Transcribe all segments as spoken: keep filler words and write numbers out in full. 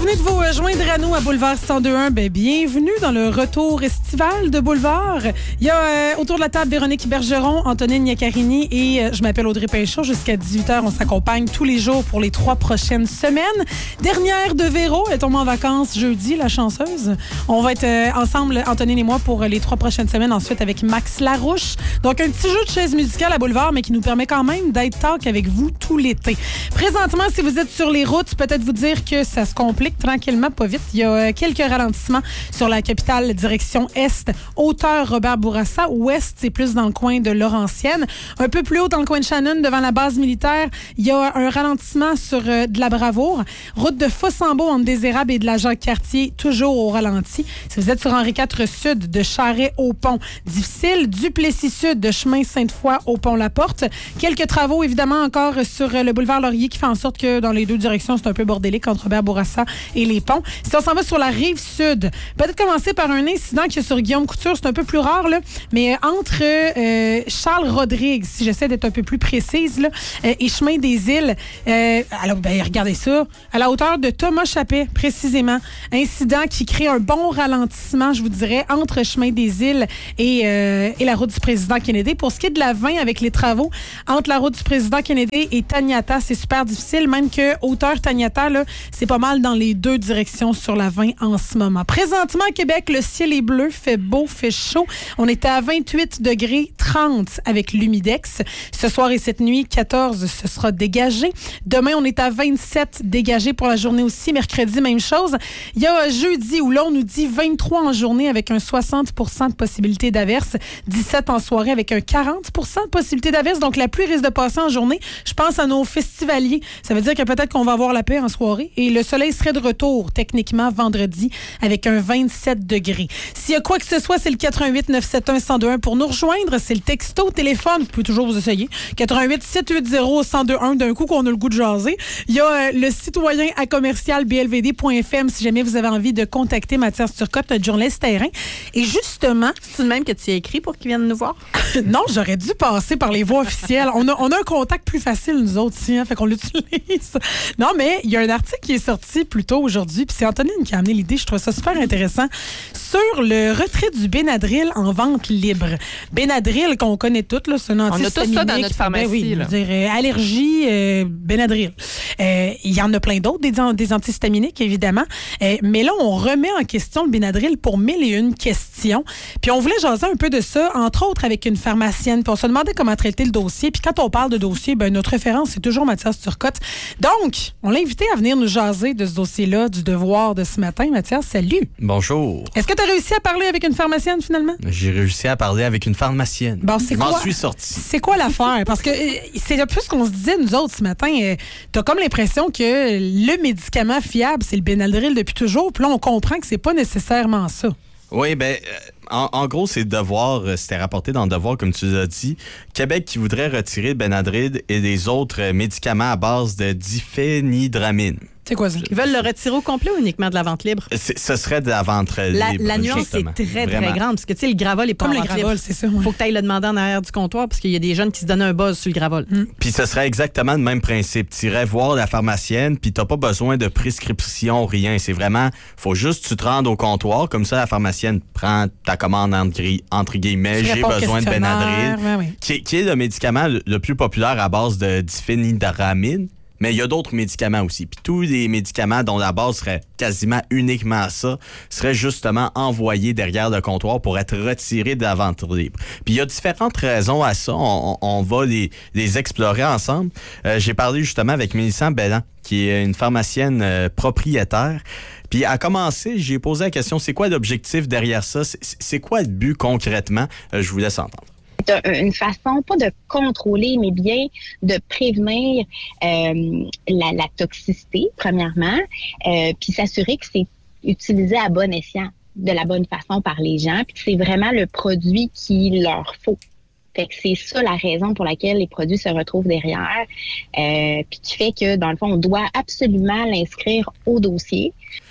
venez de vous joindre à nous à Boulevard cent deux un, ben bienvenue dans le retour estival de Boulevard. Il y a euh, autour de la table Véronique Bergeron, Antonine Iaccarini et euh, je m'appelle Audrey Pinchot. Jusqu'à dix-huit heures, on s'accompagne tous les jours pour les trois prochaines semaines. Dernière de Véro, elle tombe en vacances jeudi, la chanceuse. On va être euh, ensemble, Antonine et moi, pour les trois prochaines semaines. Ensuite, avec Max Larouche. Donc, un petit jeu de chaise musicale à Boulevard, mais qui nous permet quand même d'être talk avec vous tout l'été. Présentement, si vous êtes sur les routes, peut-être vous dire que ça se complique tranquillement, pas vite. Il y a euh, quelques ralentissements sur la capitale direction Est, hauteur Robert Bourassa. Ouest, c'est plus dans le coin de Laurentienne. Un peu plus haut dans le coin de Shannon, devant la base militaire, il y a un ralentissement sur euh, de la Bravoure. Route de Fossambeau entre Désérable et de la Jacques-Cartier, toujours au ralenti. Si vous êtes sur Henri quatre Sud, de Charest au pont, difficile. Duplessis Sud, de chemin Sainte-Foy au pont La Porte. Quelques travaux, évidemment, encore sur euh, le boulevard Laurier qui fait en sorte que dans les deux directions, c'est un peu bordélique entre Robert Bourassa et les ponts. Si on s'en va sur la rive sud, peut-être commencer par un incident qu'il y a sur Guillaume Couture, c'est un peu plus rare, là, mais entre euh, Charles Rodrigue, si j'essaie d'être un peu plus précise, là, euh, et Chemin des Îles, euh, alors, ben, regardez ça, à la hauteur de Thomas Chappet, précisément. Incident qui crée un bon ralentissement, je vous dirais, entre Chemin des Îles et, euh, et la route du président Kennedy. Pour ce qui est de la vingt avec les travaux, entre la route du président Kennedy et Taniata, c'est super difficile, même que hauteur Taniata, là, c'est pas mal dans les deux directions sur la vingt en ce moment. Présentement, à Québec, le ciel est bleu, fait beau, fait chaud. On était à vingt-huit degrés trente avec l'humidex. Ce soir et cette nuit, quatorze, ce sera dégagé. Demain, on est à vingt-sept dégagé pour la journée aussi. Mercredi, même chose. Il y a jeudi où là, on nous dit vingt-trois en journée avec un soixante pour cent de possibilité d'averse. dix-sept en soirée avec un quarante pour cent de possibilité d'averse. Donc, la pluie risque de passer en journée. Je pense à nos festivaliers. Ça veut dire que peut-être qu'on va avoir la paix en soirée. Et le soleil serait de retour, techniquement, vendredi, avec un vingt-sept degrés. S'il y a quoi que ce soit, c'est le quatre un huit neuf sept un un zéro deux un pour nous rejoindre. C'est le texto, téléphone. Vous pouvez toujours vous essayer. quatre un huit sept huit zéro un zéro deux un d'un coup qu'on a le goût de jaser. Il y a euh, le citoyen à commercial b l v d point f m si jamais vous avez envie de contacter Mathias Turcotte, notre journaliste terrain. Et justement... C'est le même que tu as écrit pour qu'il vienne nous voir? Non, j'aurais dû passer par les voies officielles. On a, on a un contact plus facile, nous autres, ici, hein, fait qu'on l'utilise. Non, mais il y a un article qui est sorti plus tôt aujourd'hui, puis c'est Antonine qui a amené l'idée. Je trouve ça super intéressant. Sur le retrait du Benadryl en vente libre. Benadryl, qu'on connaît toutes, là, c'est un antihistaminique. On a tous ça dans notre pharmacie. Ben oui, là. Je dirais, allergie, euh, Benadryl. Euh, il y en a plein d'autres, des, des antihistaminiques, évidemment. Euh, mais là, on remet en question le Benadryl pour mille et une questions. Puis on voulait jaser un peu de ça, entre autres avec une pharmacienne. Puis on se demandait comment traiter le dossier. Puis quand on parle de dossier, ben notre référence, c'est toujours Mathias Turcotte. Donc, on l'a invité à venir nous jaser de ce dossier-là, du devoir de ce matin. Mathias, salut. Bonjour. Est-ce que tu as réussi à parler avec une pharmacienne, finalement? J'ai réussi à parler avec une pharmacienne. Bon, c'est Je m'en quoi? suis sorti. C'est quoi l'affaire? Parce que euh, c'est un peu ce qu'on se disait, nous autres, ce matin. Euh, t'as comme l'impression que le médicament fiable, c'est le Benadryl depuis toujours. Puis là, on comprend que c'est pas nécessairement ça. Oui, ben, en, en gros, c'est Devoir, c'était rapporté dans Devoir, comme tu l'as dit. Québec qui voudrait retirer le Benadryl et des autres médicaments à base de diphénhydramine. C'est quoi ça? Ils veulent le retirer au complet ou uniquement de la vente libre? C'est, ce serait de la vente La, libre. la nuance justement. est très, Vraiment. très grande. Parce que, tu sais, le Gravol est pas Comme en le vente Gravol, libre. c'est ça. Il faut que tu ailles le demander en arrière du comptoir parce qu'il y a des jeunes qui se donnent un buzz sur le Gravol. Mm. Puis ce serait exactement le même principe. Tu irais voir la pharmacienne, puis t'as pas besoin de prescription, rien. C'est vraiment, faut juste que tu te rendes au comptoir. Comme ça, la pharmacienne prend ta commande entre, entre guillemets. J'ai besoin de Benadryl, ben oui. qui, qui est le médicament le, le plus populaire à base de diphénhydramine. Mais il y a d'autres médicaments aussi. Puis tous les médicaments dont la base serait quasiment uniquement ça, seraient justement envoyés derrière le comptoir pour être retirés de la vente libre. Puis il y a différentes raisons à ça. On, on va les, les explorer ensemble. Euh, j'ai parlé justement avec Mélissa Belland, qui est une pharmacienne euh, propriétaire. Puis à commencer, j'ai posé la question, c'est quoi l'objectif derrière ça? C'est, c'est quoi le but concrètement? Euh, je vous laisse entendre. Une façon, pas de contrôler, mais bien de prévenir euh, la, la toxicité, premièrement, euh, puis s'assurer que c'est utilisé à bon escient, de la bonne façon par les gens, puis que c'est vraiment le produit qu'il leur faut. Fait que c'est ça la raison pour laquelle les produits se retrouvent derrière, euh, puis qui fait que, dans le fond, on doit absolument l'inscrire au dossier.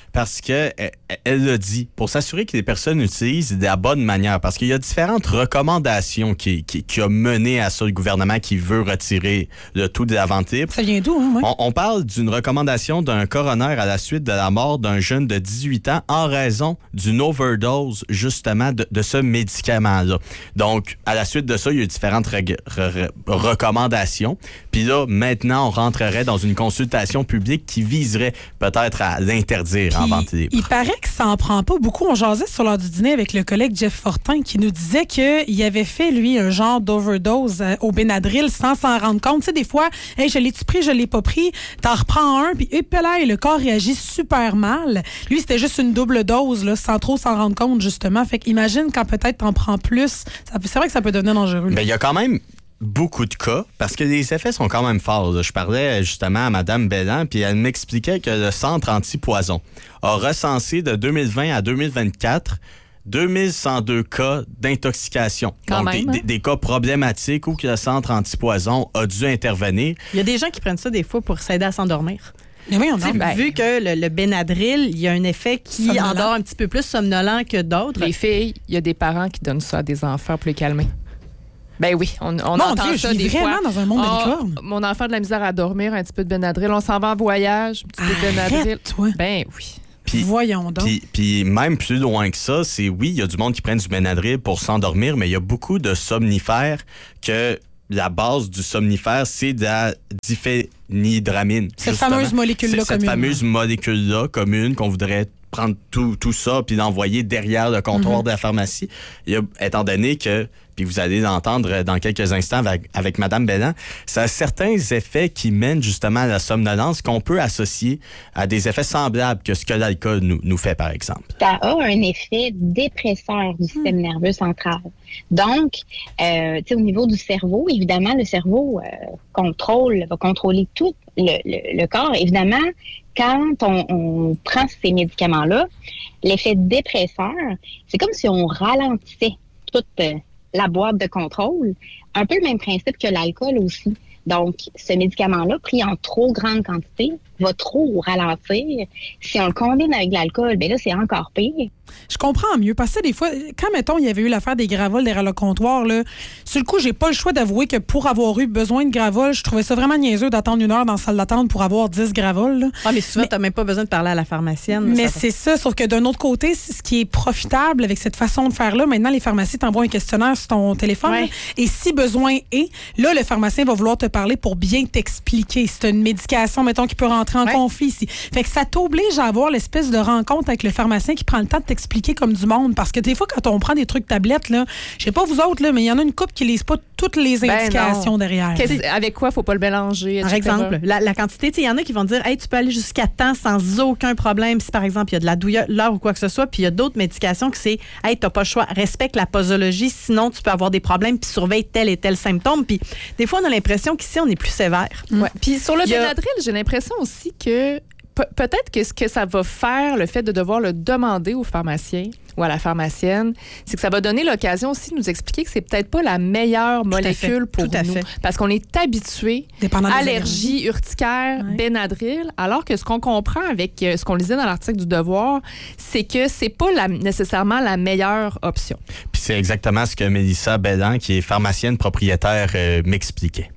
parce que elle, elle l'a dit, pour s'assurer que les personnes utilisent de la bonne manière, parce qu'il y a différentes recommandations qui, qui, qui ont mené à ça le gouvernement qui veut retirer le tout de la vente libre. Ça vient d'où, hein? Ouais. On, on parle d'une recommandation d'un coroner à la suite de la mort d'un jeune de dix-huit ans en raison d'une overdose, justement, de, de ce médicament-là. Donc, à la suite de ça, il y a eu différentes re- re- recommandations. Puis là, maintenant, on rentrerait dans une consultation publique qui viserait peut-être à l'interdire Puis, en vente libre. il paraît que ça en prend pas beaucoup. On jasait sur l'heure du dîner avec le collègue Jeff Fortin qui nous disait qu'il avait fait, lui, un genre d'overdose euh, au Benadryl sans s'en rendre compte. Tu sais, des fois, hey, je l'ai-tu pris, je l'ai pas pris. T'en reprends un, puis épelaille, le corps réagit super mal. Lui, c'était juste une double dose, là, sans trop s'en rendre compte, justement. Fait qu'imagine quand peut-être t'en prends plus. Ça, c'est vrai que ça peut devenir dangereux. Mais il y a quand même beaucoup de cas, parce que les effets sont quand même forts. Là. Je parlais justement à Mme Belland, puis elle m'expliquait que le Centre anti-poison a recensé de deux mille vingt à deux mille vingt-quatre deux mille cent deux cas d'intoxication. Quand Donc, même, des, hein? des, des cas problématiques où que le Centre anti-poison a dû intervenir. Il y a des gens qui prennent ça des fois pour s'aider à s'endormir. Mais oui, on Tu sais, en vu que le, le Benadryl, il y a un effet qui Somnolent. endort un petit peu plus somnolent que d'autres. Les filles, il y a des parents qui donnent ça à des enfants pour les calmer. Ben oui, on, on Mon entend Dieu, ça je vis des vraiment fois. dans un monde de Ah, licorne. mon enfant a de la misère à dormir, un petit peu de Benadryl. On s'en va en voyage, un petit peu de Benadryl. Arrête-toi. Ben oui. Puis- Voyons donc. Puis, puis même plus loin que ça, c'est oui, il y a du monde qui prennent du Benadryl pour s'endormir, mais il y a beaucoup de somnifères que la base du somnifère, c'est de la diphénidramine. Cette justement. fameuse molécule-là C'est Cette commune. fameuse molécule-là commune qu'on voudrait prendre tout, tout ça puis l'envoyer derrière le comptoir Mm-hmm. de la pharmacie. Il y a, étant donné que, puis vous allez l'entendre dans quelques instants avec, avec Mme Belland, ça a certains effets qui mènent justement à la somnolence qu'on peut associer à des effets semblables que ce que l'alcool nous, nous fait, par exemple. Ça a un effet dépresseur du système nerveux central. Donc, euh, tu sais, au niveau du cerveau, évidemment, le cerveau euh, contrôle, va contrôler tout le, le, le corps. Évidemment, quand on, on prend ces médicaments-là, l'effet dépresseur, c'est comme si on ralentissait toute euh, la boîte de contrôle. Un peu le même principe que l'alcool aussi. Donc, ce médicament-là, pris en trop grande quantité, va trop ralentir. Si on le combine avec de l'alcool, bien là, c'est encore pire. Je comprends mieux. Parce que des fois, quand, mettons, il y avait eu l'affaire des gravoles derrière le comptoir, là, sur le coup, j'ai pas le choix d'avouer que pour avoir eu besoin de gravoles, je trouvais ça vraiment niaiseux d'attendre une heure dans la salle d'attente pour avoir dix gravoles. Là. Ah, mais souvent, Mais- tu n'as même pas besoin de parler à la pharmacienne. Mais Ça- c'est ça, sauf que d'un autre côté, c- ce qui est profitable avec cette façon de faire-là, maintenant, les pharmacies t'envoient un questionnaire sur ton téléphone. Ouais. là, et si besoin est, là, le pharmacien va vouloir te parler pour bien t'expliquer. Si t'as une médication, mettons, qui peut rentrer en Ouais. conflit ici. Fait que ça t'oblige à avoir l'espèce de rencontre avec le pharmacien qui prend le temps de t'expliquer comme du monde. Parce que des fois, quand on prend des trucs tablettes, là, je sais pas vous autres, là, mais il y en a une couple qui lisent pas toutes les Ben indications non. derrière. Qu'est-ce- avec quoi, faut pas le mélanger, Par et cetera. exemple, la, la quantité, tu sais, il y en a qui vont dire, hey, tu peux aller jusqu'à temps sans aucun problème. Si par exemple, il y a de la douilleur ou quoi que ce soit, puis il y a d'autres médications qui c'est, hey, t'as pas le choix, respecte la posologie, sinon tu peux avoir des problèmes, puis surveille tel et tel symptôme. Puis des fois, on a l'impression qu'ici, on est plus sévère. Ouais. Puis sur le Il y a- Benadryl, j'ai l'impression aussi que pe- peut-être que ce que ça va faire, le fait de devoir le demander au pharmacien ou à la pharmacienne, c'est que ça va donner l'occasion aussi de nous expliquer que c'est peut-être pas la meilleure à molécule fait. pour Tout à nous. fait. Parce qu'on est habitué, Dépendant des allergie, urticaire, Ouais. Benadryl, alors que ce qu'on comprend avec euh, ce qu'on lisait dans l'article du Devoir, c'est que c'est pas la- nécessairement la meilleure option. Puis c'est exactement ce que Mélissa Belland, qui est pharmacienne propriétaire, euh, m'expliquait.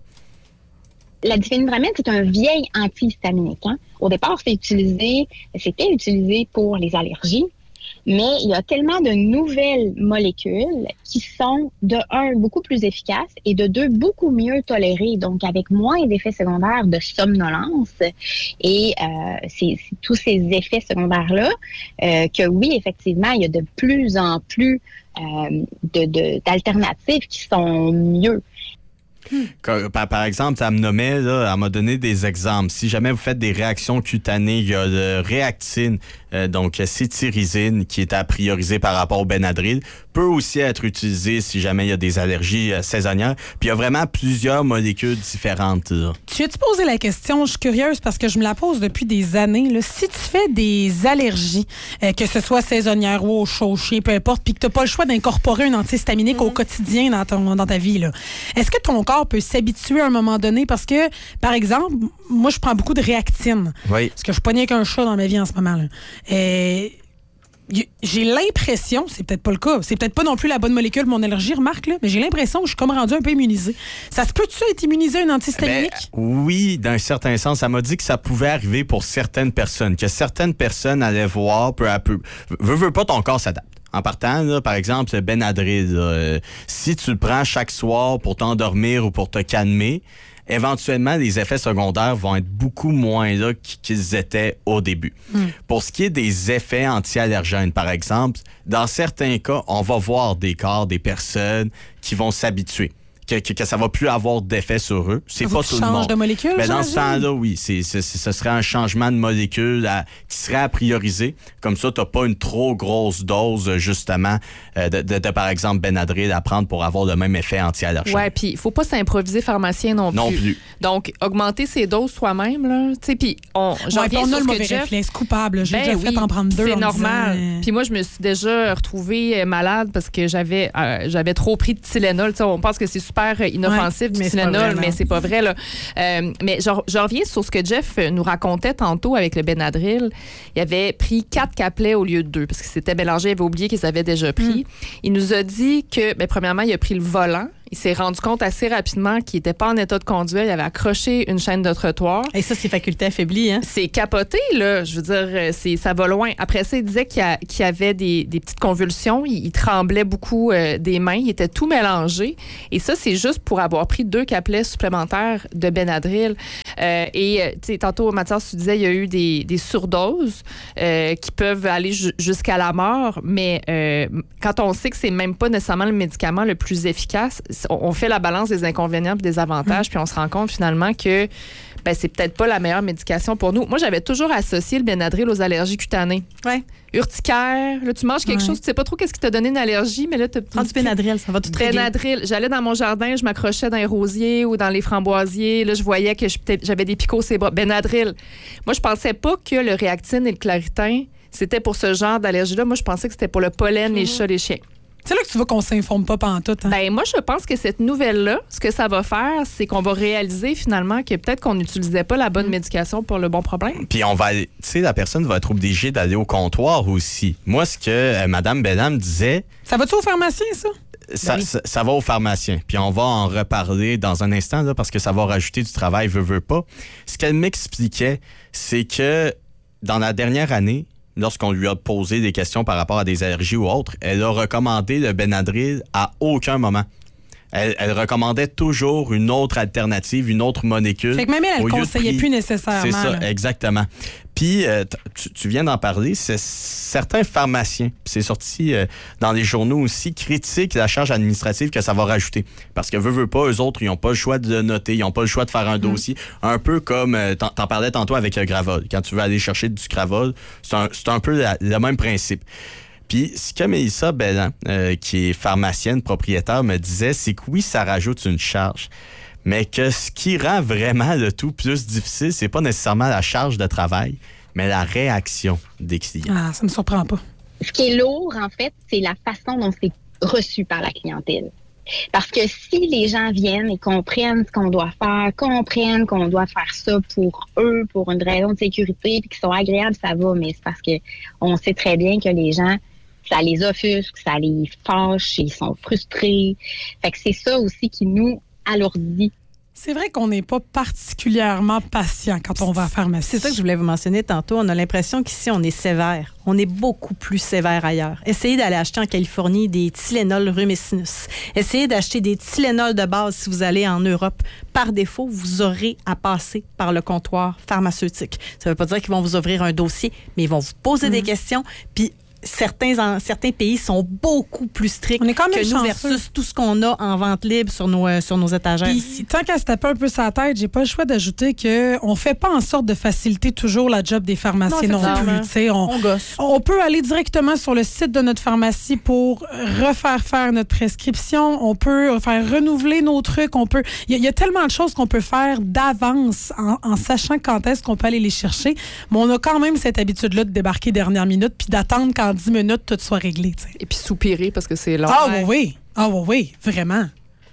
La diphénhydramine, c'est un vieil antihistaminique. Hein. Au départ, c'est utilisé, c'était utilisé pour les allergies, mais il y a tellement de nouvelles molécules qui sont, de un, beaucoup plus efficaces et de deux, beaucoup mieux tolérées, donc avec moins d'effets secondaires de somnolence. Et euh, c'est, c'est tous ces effets secondaires-là euh, que oui, effectivement, il y a de plus en plus euh, de, de, d'alternatives qui sont mieux. Par, par- par exemple, elle me nommait, là, elle m'a donné des exemples. Si jamais vous faites des réactions cutanées, il y a le Réactine, euh, donc cétirizine, qui est à prioriser par rapport au Benadryl, peut aussi être utilisé si jamais il y a des allergies euh, saisonnières. Puis il y a vraiment plusieurs molécules différentes. Là. Tu as-tu posé la question? Je suis curieuse parce que je me la pose depuis des années. Là. Si tu fais des allergies, euh, que ce soit saisonnière ou au chaud, au chien, peu importe, puis que tu n'as pas le choix d'incorporer un antihistaminique au quotidien dans, ton, dans ta vie, là, est-ce que ton corps corps peut s'habituer à un moment donné parce que, par exemple, moi, je prends beaucoup de réactine. Oui. Parce que je pognais qu'un chat dans ma vie en ce moment. Là. Et j'ai l'impression, c'est peut-être pas le cas, c'est peut-être pas non plus la bonne molécule pour mon allergie, remarque, là, mais j'ai l'impression que je suis comme rendu un peu immunisée. Ça se peut-tu être immunisé à une antihistaminique? Ben, oui, d'un certain sens. Ça m'a dit que ça pouvait arriver pour certaines personnes, que certaines personnes allaient voir peu à peu. Veux, veux pas, ton corps s'adapte. En partant, là, par exemple, le Benadryl, là, euh, si tu le prends chaque soir pour t'endormir ou pour te calmer, éventuellement, les effets secondaires vont être beaucoup moins là qu'ils étaient au début. Mm. Pour ce qui est des effets anti-allergènes, par exemple, dans certains cas, on va voir des corps, des personnes qui vont s'habituer. Que, que, que ça va plus avoir d'effet sur eux. C'est pas tout le monde. De molécule, mais dans ce temps-là, oui, c'est, c'est, ce serait un changement de molécule à, qui serait à prioriser. Comme ça, t'as pas une trop grosse dose, justement, euh, de, de, de, par exemple, Benadryl à prendre pour avoir le même effet anti-allergène. Ouais, puis il faut pas s'improviser pharmacien non plus. Non plus. Donc, augmenter ses doses soi-même, là, tu sais, puis on... J'en ouais, on a le mauvais Jeff, réflexe coupable. J'ai ben déjà oui, fait en prendre deux. C'est en normal. Disant... Puis moi, je me suis déjà retrouvée malade parce que j'avais, euh, j'avais trop pris de Tylenol. Tu sais, on pense que c'est super inoffensif. Ouais. Mais Tylenol, mais c'est pas vrai. Là. Euh, mais je, je reviens sur ce que Jeff nous racontait tantôt avec le Benadryl. Il avait pris quatre capelets au lieu de deux parce qu'il s'était mélangé, il avait oublié qu'ils avaient déjà pris. Mm. Il nous a dit que, ben, premièrement, il a pris le volant. Il s'est rendu compte assez rapidement qu'il n'était pas en état de conduire. Il avait accroché une chaîne de trottoir. Et ça, c'est faculté affaiblie, hein? C'est capoté, là. Je veux dire, c'est, ça va loin. Après ça, il disait qu'il, a, qu'il avait des, des petites convulsions. Il, il tremblait beaucoup euh, des mains. Il était tout mélangé. Et ça, c'est juste pour avoir pris deux capelets supplémentaires de Benadryl. Euh, et, tu sais, tantôt, Mathias, tu disais, il y a eu des, des surdoses euh, qui peuvent aller ju- jusqu'à la mort. Mais euh, quand on sait que c'est même pas nécessairement le médicament le plus efficace, on fait la balance des inconvénients et des avantages, mmh. puis on se rend compte finalement que ben, c'est peut-être pas la meilleure médication pour nous. Moi, j'avais toujours associé le Benadryl aux allergies cutanées. Ouais. Urticaire, là, tu manges quelque ouais. chose, tu sais pas trop qu'est-ce qui t'a donné une allergie, mais là, tu prends du Benadryl, ça va tout très bien. Benadryl. J'allais dans mon jardin, je m'accrochais dans les rosiers ou dans les framboisiers. Là, je voyais que je, j'avais des picots ses bras. Benadryl. Moi, je pensais pas que le Réactine et le Claritin, c'était pour ce genre d'allergie-là. Moi, je pensais que c'était pour le pollen, mmh. les chats, les chiens. C'est là que tu vois qu'on s'informe pas pantoute. Hein? Ben moi, je pense que cette nouvelle-là, ce que ça va faire, c'est qu'on va réaliser finalement que peut-être qu'on n'utilisait pas la bonne mmh. médication pour le bon problème. Puis on va, tu sais, la personne va être obligée d'aller au comptoir aussi. Moi, ce que euh, Mme Bellam disait... Ça va-tu au pharmacien, ça? Ça, oui. ça, ça va au pharmacien. Puis on va en reparler dans un instant, là, parce que ça va rajouter du travail, veut, veut pas. Ce qu'elle m'expliquait, c'est que dans la dernière année, lorsqu'on lui a posé des questions par rapport à des allergies ou autres, elle a recommandé le Benadryl à aucun moment. Elle, elle recommandait toujours une autre alternative, une autre molécule. Fait que même elle, elle ne conseillait plus nécessairement. C'est ça, là. Exactement. Puis, euh, tu, tu viens d'en parler, c'est certains pharmaciens, c'est sorti euh, dans les journaux aussi, critiquent la charge administrative que ça va rajouter. Parce que, veut, veut pas, eux autres, ils n'ont pas le choix de noter, ils n'ont pas le choix de faire un mm. dossier. Un peu comme, euh, t'en, t'en parlais tantôt avec le Gravol. Quand tu veux aller chercher du Gravol, c'est un, c'est un peu la, le même principe. Puis, ce que Mélissa Belland, euh, qui est pharmacienne, propriétaire, me disait, c'est que oui, ça rajoute une charge. Mais que ce qui rend vraiment le tout plus difficile, c'est pas nécessairement la charge de travail, mais la réaction des clients. Ah, ça me surprend pas. Ce qui est lourd, en fait, c'est la façon dont c'est reçu par la clientèle. Parce que si les gens viennent et comprennent ce qu'on doit faire, comprennent qu'on doit faire ça pour eux, pour une raison de sécurité, puis qu'ils sont agréables, ça va, mais c'est parce que on sait très bien que les gens, ça les offusque, ça les fâche, ils sont frustrés. Fait que c'est ça aussi qui nous alourdit. C'est vrai qu'on n'est pas particulièrement patient quand on va à la pharmacie. C'est ça que je voulais vous mentionner tantôt. On a l'impression qu'ici, on est sévère. On est beaucoup plus sévère ailleurs. Essayez d'aller acheter en Californie des Tylenol rhumesinus. Essayez d'acheter des Tylenol de base si vous allez en Europe. Par défaut, vous aurez à passer par le comptoir pharmaceutique. Ça ne veut pas dire qu'ils vont vous ouvrir un dossier, mais ils vont vous poser mmh. des questions, puis Certains, en, certains pays sont beaucoup plus stricts on est quand même que nous chanceux. versus tout ce qu'on a en vente libre sur nos, euh, sur nos étagères. Puis, tant qu'à se taper un peu sa tête, j'ai pas le choix d'ajouter qu'on ne fait pas en sorte de faciliter toujours la job des pharmaciens non, non plus. T'sais, on, on gosse. On peut aller directement sur le site de notre pharmacie pour refaire faire notre prescription. On peut faire renouveler nos trucs. On peut. Il y, y a tellement de choses qu'on peut faire d'avance en, en sachant quand est-ce qu'on peut aller les chercher. Mais on a quand même cette habitude-là de débarquer dernière minute puis d'attendre quand dix minutes, tout soit réglé. T'sais. Et puis soupirer parce que c'est long. Ah ouais. oui, oui. Ah oui, oui, vraiment.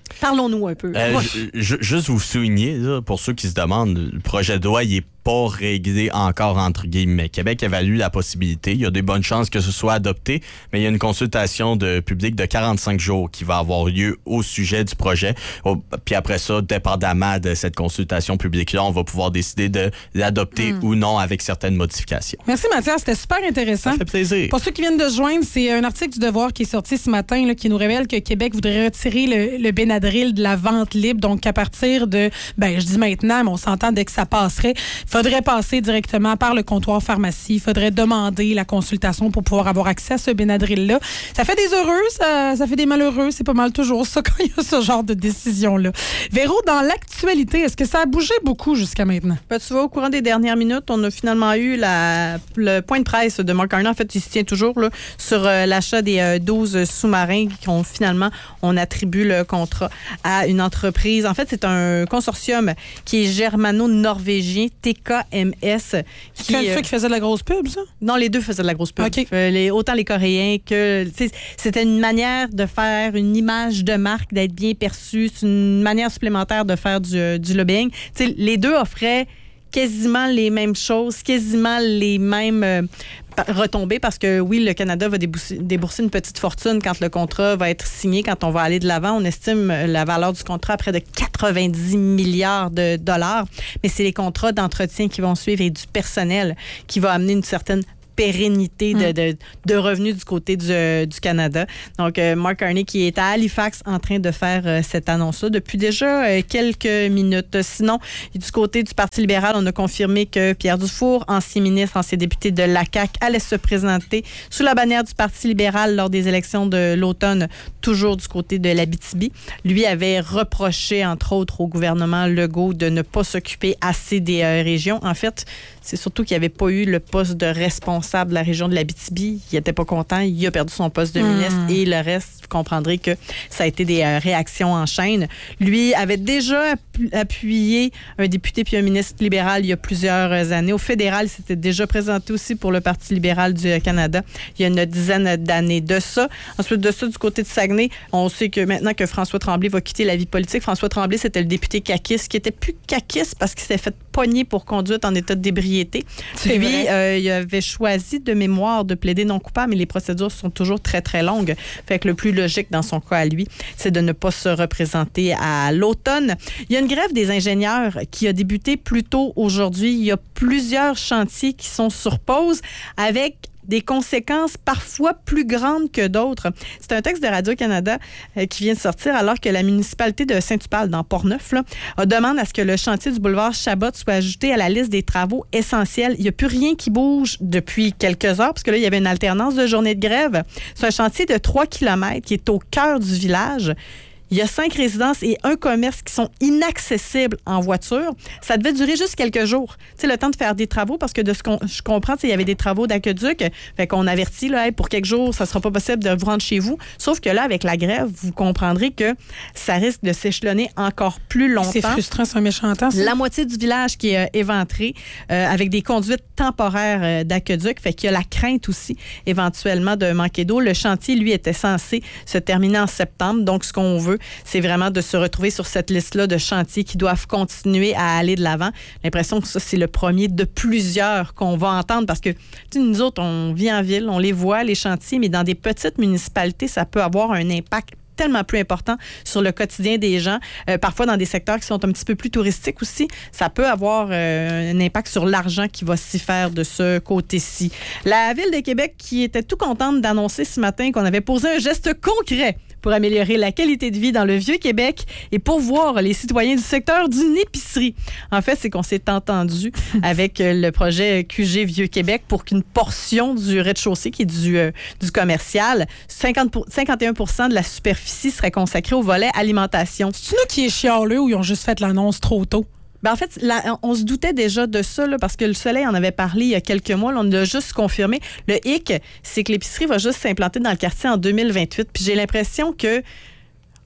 Parlons-nous un peu. Euh, j- j- juste vous souligner, là, pour ceux qui se demandent, le projet de loi, il est pas réglé encore, entre guillemets. Québec évalue la possibilité. Il y a des bonnes chances que ce soit adopté, mais il y a une consultation de public de quarante-cinq jours qui va avoir lieu au sujet du projet. Puis après ça, dépendamment de cette consultation publique-là, on va pouvoir décider de l'adopter mm. ou non avec certaines modifications. Merci Mathias, c'était super intéressant. Ça fait plaisir. Pour ceux qui viennent de se joindre, c'est un article du Devoir qui est sorti ce matin là, qui nous révèle que Québec voudrait retirer le, le Benadryl de la vente libre. Donc, à partir de, ben je dis maintenant, mais on s'entend dès que ça passerait, il faudrait passer directement par le comptoir pharmacie. Il faudrait demander la consultation pour pouvoir avoir accès à ce Benadryl-là. Ça fait des heureux, ça, ça fait des malheureux. C'est pas mal toujours ça quand il y a ce genre de décision-là. Véro, dans l'actualité, est-ce que ça a bougé beaucoup jusqu'à maintenant? Ben, tu vois, au courant des dernières minutes, on a finalement eu la, le point de presse de Mark Carney. En fait, il se tient toujours là, sur euh, l'achat des euh, douze sous-marins qui ont finalement, on attribue le contrat à une entreprise. En fait, c'est un consortium qui est germano-norvégien, T K M S. Qui, c'est ceux qui faisaient de la grosse pub, ça? Non, les deux faisaient de la grosse pub. Okay. Euh, les, autant les Coréens que... C'était une manière de faire une image de marque, d'être bien perçu. C'est une manière supplémentaire de faire du, du lobbying. T'sais, les deux offraient quasiment les mêmes choses, quasiment les mêmes euh, retombées, parce que oui, le Canada va débourser, débourser une petite fortune quand le contrat va être signé, quand on va aller de l'avant. On estime la valeur du contrat à près de quatre-vingt-dix milliards de dollars, mais c'est les contrats d'entretien qui vont suivre et du personnel qui va amener une certaine pérennité de, de, de revenus du côté du, du Canada. Donc, euh, Mark Carney qui est à Halifax en train de faire euh, cette annonce-là depuis déjà euh, quelques minutes. Sinon, du côté du Parti libéral, on a confirmé que Pierre Dufour, ancien ministre, ancien député de l'A C A Q, allait se présenter sous la bannière du Parti libéral lors des élections de l'automne, toujours du côté de l'Abitibi. Lui avait reproché, entre autres, au gouvernement Legault de ne pas s'occuper assez des euh, régions. En fait, c'est surtout qu'il n'y avait pas eu le poste de responsable de la région de l'Abitibi. Il n'était pas content. Il a perdu son poste de ministre. Mmh. Et le reste, vous comprendrez que ça a été des euh, réactions en chaîne. Lui avait déjà appuyé un député puis un ministre libéral il y a plusieurs années. Au fédéral, il s'était déjà présenté aussi pour le Parti libéral du Canada il y a une dizaine d'années de ça. Ensuite de ça, du côté de Saguenay, on sait que maintenant que François Tremblay va quitter la vie politique, François Tremblay, c'était le député caquiste qui était plus caquiste parce qu'il s'était fait pogner pour conduite en état d'ébriété. C'est Lui, vrai. euh, il avait choisi de mémoire de plaider non coupable, mais les procédures sont toujours très, très longues. Fait que le plus logique dans son cas à lui, c'est de ne pas se représenter à l'automne. Il y a une grève des ingénieurs qui a débuté plus tôt aujourd'hui. Il y a plusieurs chantiers qui sont sur pause avec des conséquences parfois plus grandes que d'autres. C'est un texte de Radio-Canada euh, qui vient de sortir alors que la municipalité de Saint-Tupal, dans Portneuf, là, a demandé à ce que le chantier du boulevard Chabot soit ajouté à la liste des travaux essentiels. Il n'y a plus rien qui bouge depuis quelques heures, parce que là, il y avait une alternance de journée de grève. C'est un chantier de trois kilomètres qui est au cœur du village. Il y a cinq résidences et un commerce qui sont inaccessibles en voiture. Ça devait durer juste quelques jours. Tu sais, le temps de faire des travaux, parce que de ce qu'on je comprends, il y avait des travaux d'aqueduc. Fait qu'on avertit, là, hey, pour quelques jours, ça sera pas possible de vous rendre chez vous. Sauf que là, avec la grève, vous comprendrez que ça risque de s'échelonner encore plus longtemps. C'est frustrant, c'est un méchant temps, ça. La moitié du village qui est euh, éventré euh, avec des conduites temporaires euh, d'aqueduc. Fait qu'il y a la crainte aussi, éventuellement, de manquer d'eau. Le chantier, lui, était censé se terminer en septembre. Donc, ce qu'on veut, c'est vraiment de se retrouver sur cette liste-là de chantiers qui doivent continuer à aller de l'avant. L'impression que ça, c'est le premier de plusieurs qu'on va entendre parce que, tu sais, nous autres, on vit en ville, on les voit, les chantiers, mais dans des petites municipalités, ça peut avoir un impact tellement plus important sur le quotidien des gens. Euh, parfois, dans des secteurs qui sont un petit peu plus touristiques aussi, ça peut avoir euh, un impact sur l'argent qui va s'y faire de ce côté-ci. La Ville de Québec qui était tout contente d'annoncer ce matin qu'on avait posé un geste concret pour améliorer la qualité de vie dans le Vieux-Québec et pourvoir les citoyens du secteur d'une épicerie. En fait, c'est qu'on s'est entendu avec le projet Q G Vieux-Québec pour qu'une portion du rez-de-chaussée, qui est du, euh, du commercial, cinquante pour, cinquante et un pour cent de la superficie serait consacrée au volet alimentation. C'est-tu nous qui est chialeux ou ils ont juste fait l'annonce trop tôt? Ben en fait, là, on se doutait déjà de ça là, parce que le Soleil en avait parlé il y a quelques mois. Là, on l'a juste confirmé. Le hic, c'est que l'épicerie va juste s'implanter dans le quartier en deux mille vingt-huit. Puis j'ai l'impression que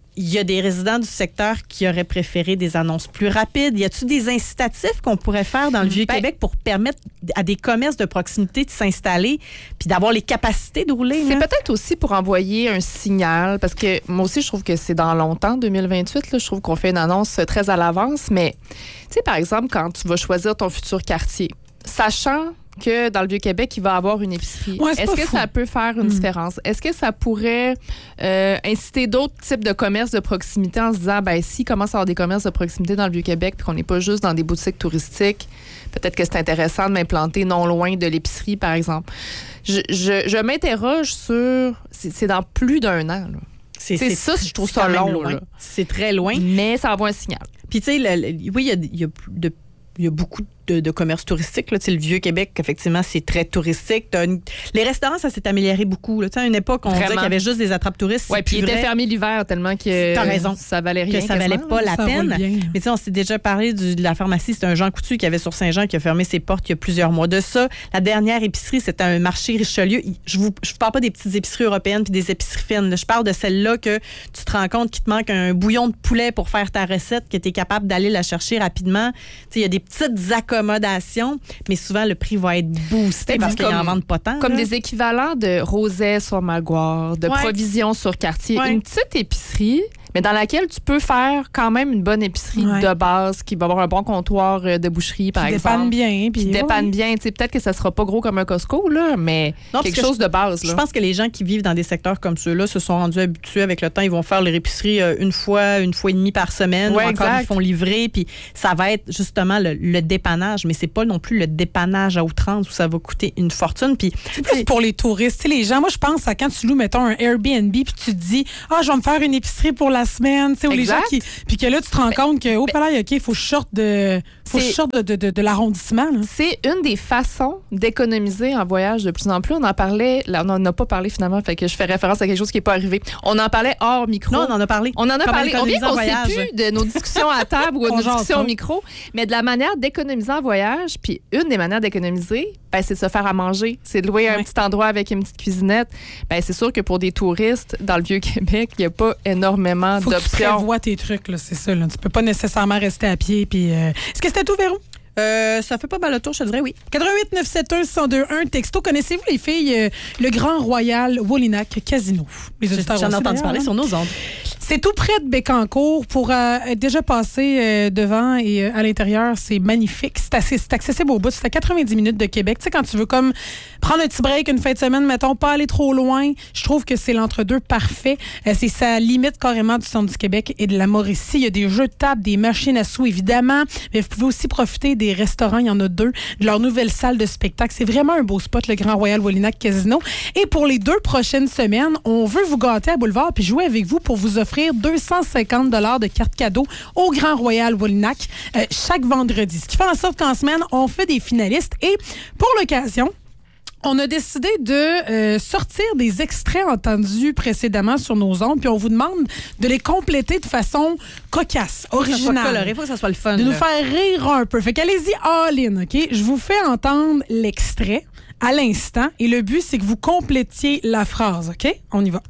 il y a des résidents du secteur qui auraient préféré des annonces plus rapides. Y a-t-il des incitatifs qu'on pourrait faire dans le Vieux-Québec pour permettre à des commerces de proximité de s'installer puis d'avoir les capacités de rouler? C'est là? peut-être aussi pour envoyer un signal, parce que moi aussi, je trouve que c'est dans longtemps, deux mille vingt-huit. Là, je trouve qu'on fait une annonce très à l'avance. Mais, tu sais, par exemple, quand tu vas choisir ton futur quartier, sachant que dans le Vieux-Québec, il va y avoir une épicerie. Ouais, c'est Est-ce pas que fou. ça peut faire une Mm. différence? Est-ce que ça pourrait euh, inciter d'autres types de commerces de proximité en se disant, ben si commence à avoir des commerces de proximité dans le Vieux-Québec puis qu'on n'est pas juste dans des boutiques touristiques, peut-être que c'est intéressant de m'implanter non loin de l'épicerie, par exemple. Je, je, je m'interroge sur... C'est, c'est dans plus d'un an, là. C'est, C'est ça, je trouve c'est ça quand même long, loin. là. C'est très loin. Mais ça envoie un signal. Puis, tu sais, le- le- oui, il y a, il y a de il y a beaucoup de, de commerces touristiques. Là. Tu sais, le Vieux-Québec, effectivement, c'est très touristique. T'as une- Les restaurants, ça s'est amélioré beaucoup. Là. Tu sais, à une époque, on Vraiment. disait qu'il y avait juste des attrape-touristes. Oui, C'est puis il plus était vrai fermé l'hiver tellement que T'as raison. ça valait rien. que ça valait quasiment, pas là. la Ça peine. roule bien. Mais tu sais, on s'est déjà parlé du- de la pharmacie. C'était un Jean Coutu qui avait sur Saint-Jean qui a fermé ses portes il y a plusieurs mois de ça. La dernière épicerie, c'était un marché Richelieu. Il- Je vous, je vous parle pas des petites épiceries européennes puis des épiceries fines. là. Je parle de celle-là que tu te rends compte qu'il te manque un bouillon de poulet pour faire ta recette, que tu es capable d'aller la chercher rapidement. Tu sais, il y a des petites accommodations, mais souvent le prix va être boosté Ben, parce qu'ils comme- en vendent pas tant. Comme là. des équivalents de Roset sur Maguire, de Ouais. Provisions sur Cartier. Ouais. Une petite épicerie, mais dans laquelle tu peux faire quand même une bonne épicerie Ouais. de base, qui va avoir un bon comptoir euh, de boucherie, par Qui exemple. dépanne bien. Qui Puis dépanne ouais. bien. Tu sais, peut-être que ça sera pas gros comme un Costco, là, mais Non, quelque parce que chose je- de base. Je Là. pense que les gens qui vivent dans des secteurs comme ceux-là se sont rendus habitués avec le temps. Ils vont faire leur épicerie euh, une fois, une fois et demie par semaine. Ouais, ou encore, exact. ils font livrer. Puis ça va être justement le, le dépannage. Mais c'est pas non plus le dépannage à outrance où ça va coûter une fortune. Puis C'est plus pour les touristes. Tu sais, les gens, moi, je pense à quand tu loues, mettons, un Airbnb, puis tu te dis, ah, je vais me faire une épicerie pour la semaine. Tu sais, ou les gens Exact. qui. Puis que là, tu te rends compte que, oh, là, OK, il faut que je sorte de, faut que je C'est- sorte de, de, de, de l'arrondissement. là. C'est une des façons d'économiser en voyage de plus en plus. On en parlait, là, on n'en a pas parlé finalement, fait que je fais référence à quelque chose qui n'est pas arrivé. On en parlait hors micro. non, on en a parlé. On en a Comment parlé. On économiser vient en qu'on sait voyage. plus de nos discussions à table ou de On nos jase discussions au pas. micro, mais de la manière d'économiser en voyage. Puis une des manières d'économiser, ben, c'est de se faire à manger. C'est de louer un Ouais. petit endroit avec une petite cuisinette. Ben, c'est sûr que pour des touristes dans le Vieux-Québec, il n'y a pas énormément Faut que tu d'options. prévois tes trucs, là, c'est ça. Là. Tu peux pas nécessairement rester à pied. Puis, euh, Est-ce que c'était tout, Véro? Euh, ça fait pas mal le tour, je te dirais oui. quatre-vingt-huit neuf sept un un deux un texto. Connaissez-vous les filles, euh, le Grand Royal Wallinac Casino? Les auditeurs J'en ai aussi, entendu d'ailleurs, parler hein? sur nos ondes. C'est tout près de Bécancour. Pour euh, être déjà passé euh, devant et euh, à l'intérieur, c'est magnifique. C'est, assez, c'est accessible au bout. C'est à quatre-vingt-dix minutes de Québec. Tu sais, quand tu veux comme prendre un petit break, une fin de semaine, mettons, pas aller trop loin, je trouve que c'est l'entre-deux parfait. Euh, c'est sa limite carrément du centre du Québec et de la Mauricie. Il y a des jeux de table, des machines à sous, évidemment. Mais vous pouvez aussi profiter des restaurants. Il y en a deux. De leur nouvelle salle de spectacle. C'est vraiment un beau spot, le Grand Royal Wallinac Casino. Et pour les deux prochaines semaines, on veut vous gâter à Boulevard puis jouer avec vous pour vous offrir deux cent cinquante dollars de cartes cadeaux au Grand Royal Wallinac euh, chaque vendredi. Ce qui fait en sorte qu'en semaine, on fait des finalistes. Et pour l'occasion, on a décidé de euh, sortir des extraits entendus précédemment sur nos ondes, puis on vous demande de les compléter de façon cocasse, Faut que ça soit originale. coloré, faut que ça soit le fun. De nous là. faire rire un peu. Fait qu'allez-y all-in, OK? Je vous fais entendre l'extrait à l'instant et le but, c'est que vous complétiez la phrase, OK? On y va.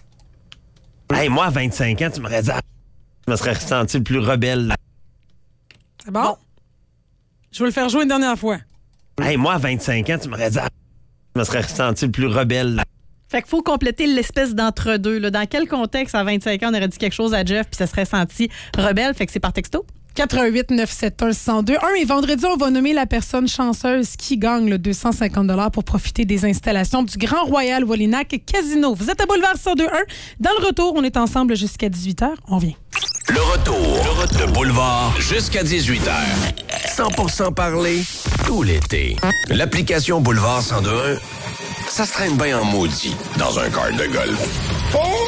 Hey, moi, à vingt-cinq ans, tu m'aurais dit, ah, je me serais ressenti le plus rebelle. C'est bon? Je vais le faire jouer une dernière fois. Hey, moi, à vingt-cinq ans, tu m'aurais dit, ah, je me serais ressenti le plus rebelle. Fait qu'il faut compléter l'espèce d'entre-deux. Là. Dans quel contexte, à vingt-cinq ans, on aurait dit quelque chose à Jeff puis ça serait senti rebelle? Fait que c'est par texto. quatre-vingt-huit neuf sept un un deux un. Et vendredi, on va nommer la personne chanceuse qui gagne le deux cent cinquante dollars pour profiter des installations du Grand Royal Wallinac Casino. Vous êtes à Boulevard cent deux un. Dans le retour, on est ensemble jusqu'à dix-huit heures. On vient. Le retour, le retour de Boulevard jusqu'à dix-huit heures. cent pour cent parler tout l'été. L'application Boulevard cent deux un, ça se traîne bien en maudit dans un car de golf.